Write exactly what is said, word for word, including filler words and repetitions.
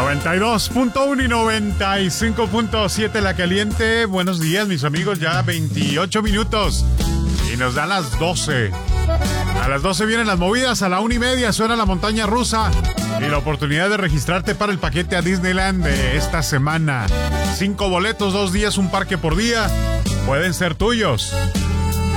noventa y dos punto uno y noventa y cinco punto siete La Caliente. Buenos días, mis amigos, ya veintiocho minutos y nos dan las doce. A las doce vienen las movidas, a la una y media suena la montaña rusa y la oportunidad de registrarte para el paquete a Disneyland de esta semana. Cinco boletos, dos días, un parque por día, pueden ser tuyos.